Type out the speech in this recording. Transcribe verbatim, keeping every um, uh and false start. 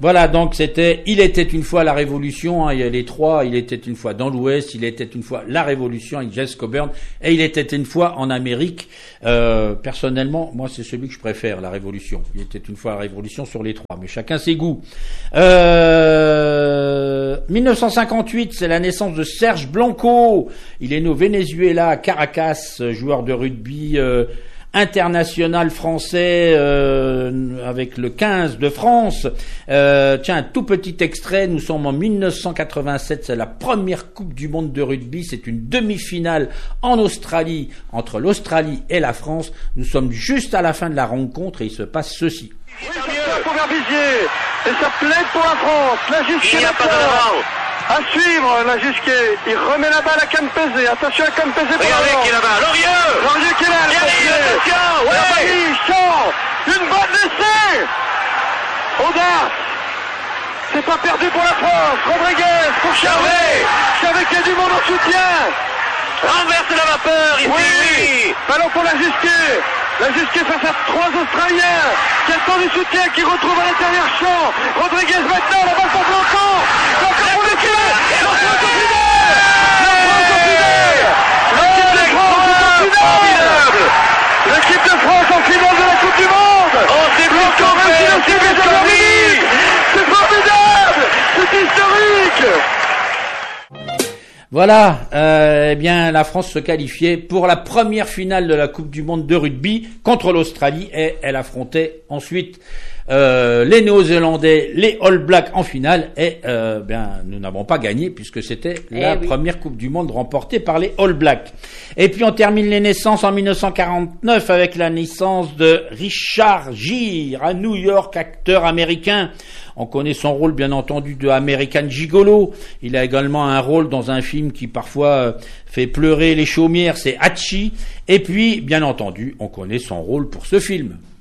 Voilà, donc c'était « Il était une fois la Révolution hein, », il y a les trois, « Il était une fois dans l'Ouest »,« Il était une fois la Révolution » avec Giles Coburn, et « Il était une fois en Amérique ». Euh, personnellement, moi c'est celui que je préfère, la Révolution. « Il était une fois la Révolution » sur les trois, mais chacun ses goûts. Euh, mille neuf cent cinquante-huit, c'est la naissance de Serge Blanco. Il est né au Venezuela, à Caracas, joueur de rugby euh, international français euh, avec le quinze de France. Euh, tiens, un tout petit extrait, nous sommes en mille neuf cent quatre-vingt-sept, c'est la première Coupe du Monde de rugby, c'est une demi-finale en Australie, entre l'Australie et la France. Nous sommes juste à la fin de la rencontre et il se passe ceci. Oui, ça plaît pour Verbizier, et ça plaît pour la France, la Gisquet à suivre, la Gisquet, il remet la balle à Campese, attention à Campese pour Regardez qui est là-bas, Lorieux Lorieux qui est là, le pompier, attention, ouais Champ, une bonne laissée Audace, c'est pas perdu pour la France, Rodriguez pour Charvet, Charvet qui a du monde en soutien, renverse la vapeur ici, oui, ballon pour la Gisquet. La Gisquet face à trois Australiens qui attendent du soutien, qui retrouvent à l'intérieur Champ. Rodriguez maintenant, la balle pour Blanco. Blanco pour le pied. La France au final. La France au final. L'équipe de France est en finale. L'équipe de France en finale de la Coupe du Monde. Oh, c'est Blanco réussi le cible de l'Amérique. C'est formidable. C'est historique. Voilà, euh, eh bien la France se qualifiait pour la première finale de la Coupe du Monde de rugby contre l'Australie et elle affrontait ensuite euh, les Néo-Zélandais, les All Blacks en finale et euh, bien nous n'avons pas gagné puisque c'était eh la oui. première Coupe du Monde remportée par les All Blacks. Et puis on termine les naissances en mille neuf cent quarante-neuf avec la naissance de Richard Gere à New York, acteur américain. On connaît son rôle, bien entendu, de American Gigolo. Il a également un rôle dans un film qui parfois euh, fait pleurer les chaumières, c'est Hachi. Et puis, bien entendu, on connaît son rôle pour ce film.